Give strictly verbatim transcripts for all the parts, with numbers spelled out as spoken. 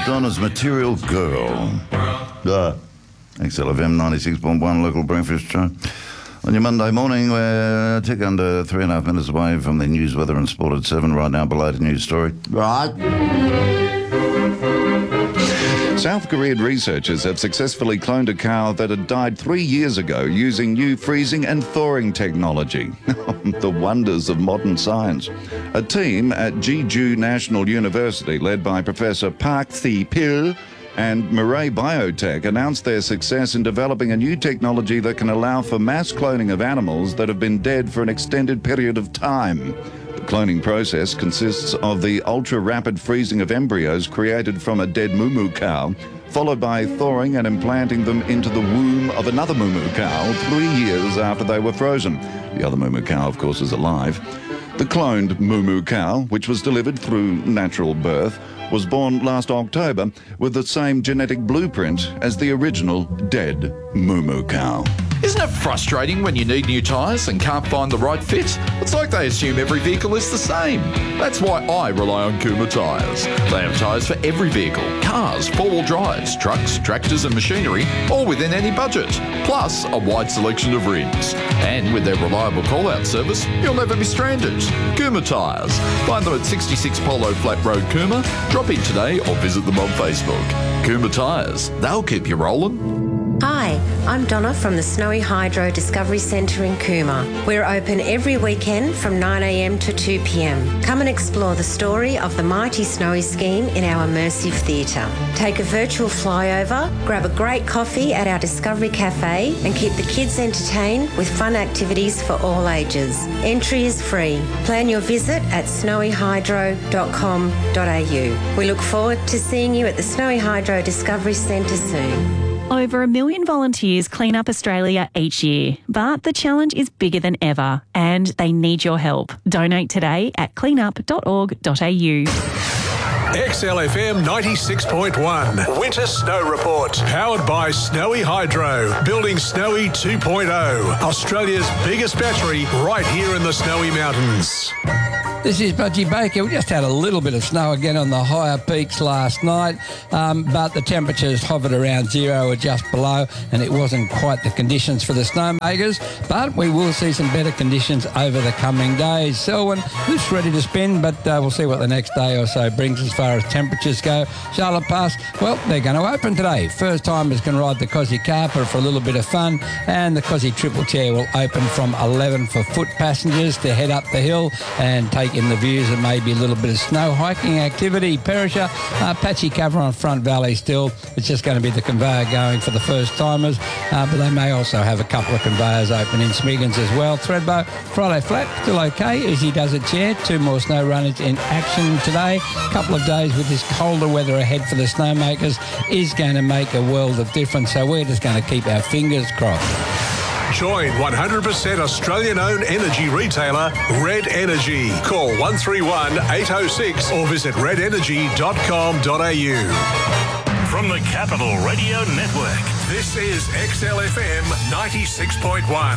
Donna's Material Girl. Uh, X L F M ninety-six point one local breakfast show. On your Monday morning, we're a tick under three and a half minutes away from the news, weather and sport at seven. Right now, below the news story. Right. South Korean researchers have successfully cloned a cow that had died three years ago using new freezing and thawing technology. The wonders of modern science. A team at Jeju National University, led by Professor Park Thi-pil and Murray Biotech, announced their success in developing a new technology that can allow for mass cloning of animals that have been dead for an extended period of time. The cloning process consists of the ultra-rapid freezing of embryos created from a dead moo-moo cow, followed by thawing and implanting them into the womb of another moo-moo cow three years after they were frozen. The other moo-moo cow, of course, is alive. The cloned moo-moo cow, which was delivered through natural birth, was born last October with the same genetic blueprint as the original dead moo-moo cow. Isn't it frustrating when you need new tyres and can't find the right fit? It's like they assume every vehicle is the same. That's why I rely on Kuma Tyres. They have tyres for every vehicle, cars, four-wheel drives, trucks, tractors and machinery, all within any budget. Plus, a wide selection of rims. And with their reliable call-out service, you'll never be stranded. Kuma Tyres. Find them at sixty-six Polo Flat Road, Kuma. Drop in today or visit them on Facebook. Kuma Tyres. They'll keep you rolling. Hi, I'm Donna from the Snowy Hydro Discovery Centre in Cooma. We're open every weekend from nine a m to two p m. Come and explore the story of the mighty Snowy scheme in our immersive theatre. Take a virtual flyover, grab a great coffee at our Discovery Cafe and keep the kids entertained with fun activities for all ages. Entry is free. Plan your visit at snowy hydro dot com dot a u. We look forward to seeing you at the Snowy Hydro Discovery Centre soon. Over a million volunteers clean up Australia each year, but the challenge is bigger than ever and they need your help. Donate today at clean up dot org dot a u. X L F M ninety-six point one Winter Snow Report. Powered by Snowy Hydro. Building Snowy two point oh. Australia's biggest battery right here in the Snowy Mountains. This is Budgie Baker. We just had a little bit of snow again on the higher peaks last night, um, but the temperatures hovered around zero or just below, and it wasn't quite the conditions for the snowmakers, but we will see some better conditions over the coming days. Selwyn looks ready to spin, but uh, we'll see what the next day or so brings as far as temperatures go. Charlotte Pass, well, they're going to open today. First timers can ride the Cosy Carper for a little bit of fun, and the Cosy Triple Chair will open from eleven for foot passengers to head up the hill and take in the views and maybe a little bit of snow hiking activity. Perisher, uh, patchy cover on Front Valley still. It's just going to be the conveyor going for the first timers, uh, but they may also have a couple of conveyors open in Smiggins as well. Thredbo, Friday flat, still okay as he does it chair. Two more snow runners in action today. A couple of days with this colder weather ahead for the snowmakers is going to make a world of difference, so we're just going to keep our fingers crossed. Join one hundred percent Australian-owned energy retailer Red Energy. Call one three one, eight oh six or visit red energy dot com dot a u. From the Capital Radio Network, this is X L F M ninety-six point one.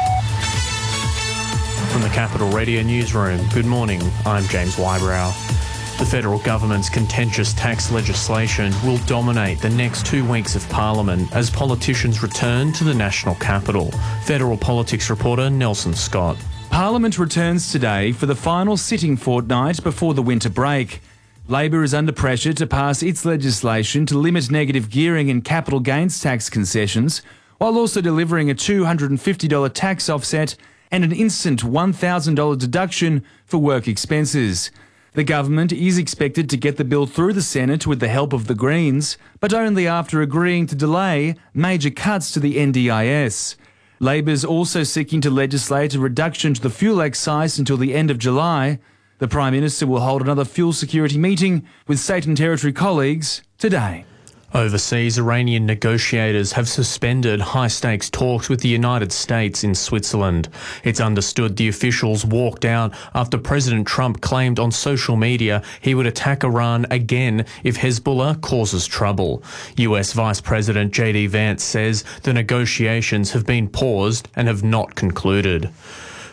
From the Capital Radio Newsroom, good morning, I'm James Wybrow. The federal government's contentious tax legislation will dominate the next two weeks of Parliament as politicians return to the national capital. Federal politics reporter Nelson Scott. Parliament returns today for the final sitting fortnight before the winter break. Labor is under pressure to pass its legislation to limit negative gearing and capital gains tax concessions, while also delivering a two hundred fifty dollars tax offset and an instant one thousand dollars deduction for work expenses. The government is expected to get the bill through the Senate with the help of the Greens, but only after agreeing to delay major cuts to the N D I S. Labor's also seeking to legislate a reduction to the fuel excise until the end of July. The Prime Minister will hold another fuel security meeting with state and territory colleagues today. Overseas, Iranian negotiators have suspended high-stakes talks with the United States in Switzerland. It's understood the officials walked out after President Trump claimed on social media he would attack Iran again if Hezbollah causes trouble. U S Vice President J D Vance says the negotiations have been paused and have not concluded.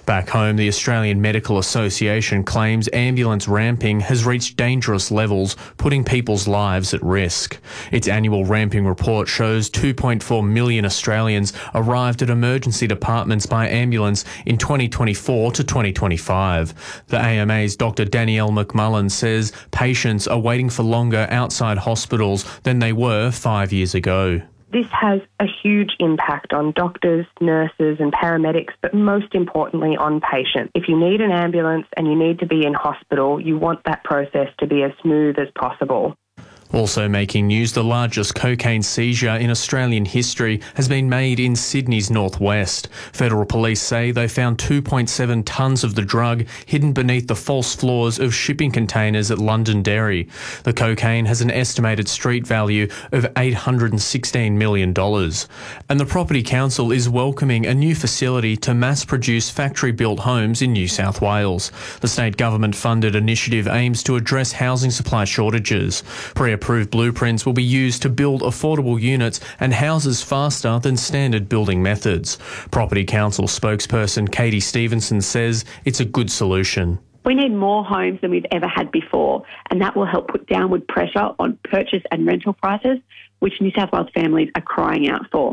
Back home, the Australian Medical Association claims ambulance ramping has reached dangerous levels, putting people's lives at risk. Its annual ramping report shows two point four million Australians arrived at emergency departments by ambulance in twenty twenty-four to twenty twenty-five. The A M A's Doctor Danielle McMullen says patients are waiting for longer outside hospitals than they were five years ago. This has a huge impact on doctors, nurses and paramedics, but most importantly on patients. If you need an ambulance and you need to be in hospital, you want that process to be as smooth as possible. Also making news, the largest cocaine seizure in Australian history has been made in Sydney's northwest. Federal police say they found two point seven tonnes of the drug hidden beneath the false floors of shipping containers at Londonderry. The cocaine has an estimated street value of eight hundred sixteen million dollars. And the Property Council is welcoming a new facility to mass-produce factory-built homes in New South Wales. The state government-funded initiative aims to address housing supply shortages. Pre-approved blueprints will be used to build affordable units and houses faster than standard building methods. Property Council spokesperson Katie Stevenson says it's a good solution. We need more homes than we've ever had before, and that will help put downward pressure on purchase and rental prices, which New South Wales families are crying out for.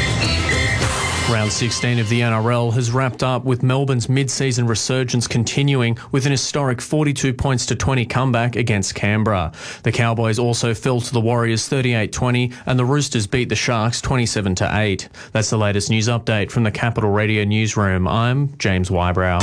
Round sixteen of the N R L has wrapped up with Melbourne's mid-season resurgence continuing with an historic forty-two points to twenty comeback against Canberra. The Cowboys also fell to the Warriors thirty-eight twenty and the Roosters beat the Sharks twenty-seven to eight. That's the latest news update from the Capital Radio newsroom. I'm James Wybrow.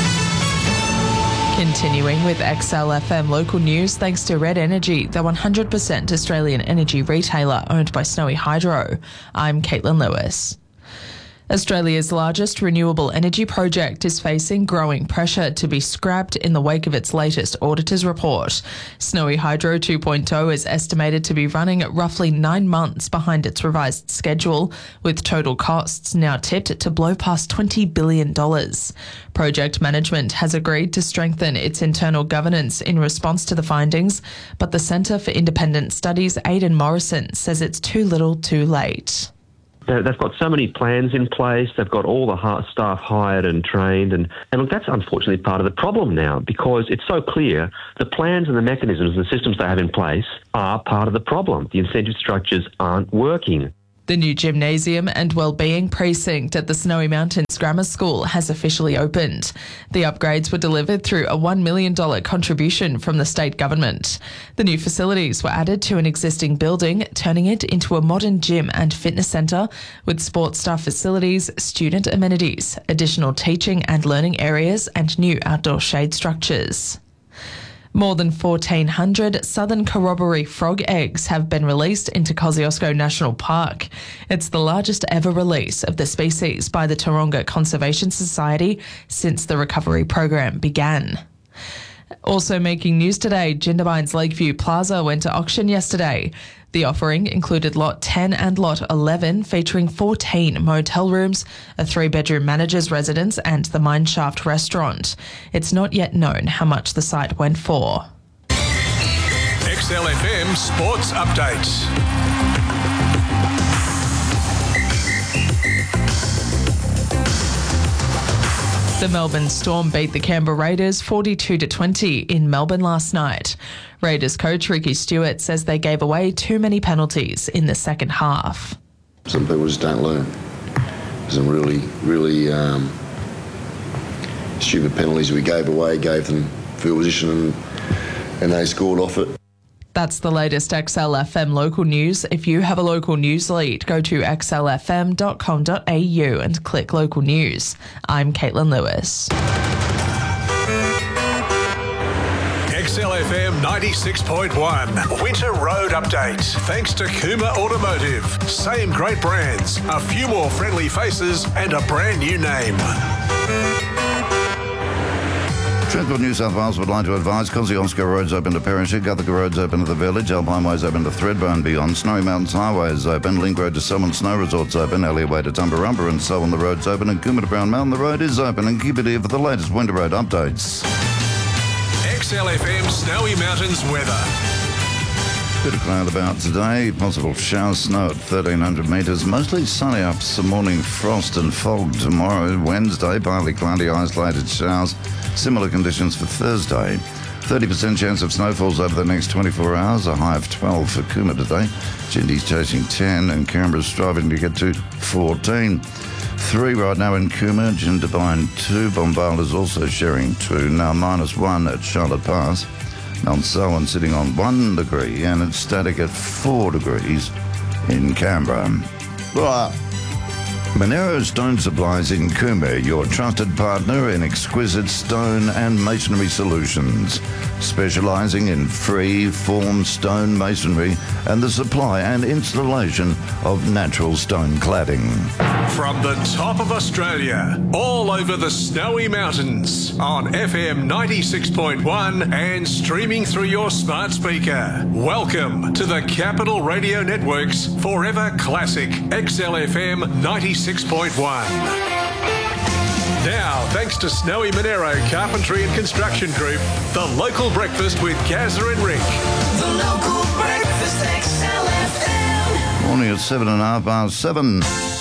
Continuing with X L F M local news, thanks to Red Energy, the one hundred percent Australian energy retailer owned by Snowy Hydro. I'm Caitlin Lewis. Australia's largest renewable energy project is facing growing pressure to be scrapped in the wake of its latest auditor's report. Snowy Hydro two point oh is estimated to be running roughly nine months behind its revised schedule, with total costs now tipped to blow past twenty billion dollars. Project management has agreed to strengthen its internal governance in response to the findings, but the Centre for Independent Studies' Aidan Morrison says it's too little too late. They've got so many plans in place. They've got all the staff hired and trained. And, and look, that's unfortunately part of the problem now, because it's so clear the plans and the mechanisms and the systems they have in place are part of the problem. The incentive structures aren't working. The new gymnasium and wellbeing precinct at the Snowy Mountains Grammar School has officially opened. The upgrades were delivered through a one million dollars contribution from the state government. The new facilities were added to an existing building, turning it into a modern gym and fitness centre with sports staff facilities, student amenities, additional teaching and learning areas and new outdoor shade structures. More than fourteen hundred southern corroboree frog eggs have been released into Kosciuszko National Park. It's the largest ever release of the species by the Taronga Conservation Society since the recovery program began. Also making news today, Jindabyne's Lakeview Plaza went to auction yesterday. The offering included Lot ten and Lot eleven, featuring fourteen motel rooms, a three-bedroom manager's residence and the Mineshaft restaurant. It's not yet known how much the site went for. X L F M Sports Updates. The Melbourne Storm beat the Canberra Raiders forty-two to twenty in Melbourne last night. Raiders coach Ricky Stewart says they gave away too many penalties in the second half. Some people just don't learn. Some really, really um, stupid penalties we gave away, gave them field position and, and they scored off it. That's the latest X L F M local news. If you have a local news lead, go to x l f m dot com dot a u and click local news. I'm Caitlin Lewis. X L F M ninety-six point one Winter Road Update. Thanks to Kuma Automotive. Same great brands, a few more friendly faces and a brand new name. Transport New South Wales would like to advise Kosciuszko Road's open to Perishing, Guthica Road's open to the Village, Alpine Way's open to Thredbo and beyond, Snowy Mountains Highway is open, Link Road to Selwyn Snow Resort's open, Elliot Way to Tumbarumba and so on the road's open, and Coomera to Brown Mountain the road is open, and keep it here for the latest winter road updates. X L F M Snowy Mountains weather. Bit of cloud about today. Possible showers, snow at thirteen hundred metres. Mostly sunny up some morning frost and fog tomorrow. Wednesday, partly cloudy, isolated showers. Similar conditions for Thursday. thirty percent chance of snowfalls over the next twenty-four hours. A high of twelve for Cooma today. Jindy's chasing ten and Canberra's striving to get to fourteen. Three right now in Cooma. Jindabyne two. Bombala's also sharing two. Now minus one at Charlotte Pass. Mount Selwyn sitting on one degree and it's static at four degrees in Canberra. Right. Monero Stone Supplies in Cooma, your trusted partner in exquisite stone and masonry solutions, specialising in free-form stone masonry and the supply and installation of natural stone cladding. From the top of Australia, all over the Snowy Mountains, on F M ninety-six point one and streaming through your smart speaker. Welcome to the Capital Radio Network's Forever Classic X L F M ninety-six point one. Now, thanks to Snowy Monero Carpentry and Construction Group, the local breakfast with Gazza and Rick. The local breakfast X L F M. Morning at seven and a half past seven.